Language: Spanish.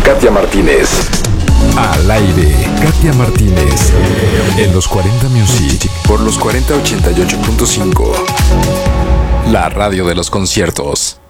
Katia Martínez. Al aire, Katia Martínez. En los 40 Music. Por los 4088.5. La radio de los conciertos.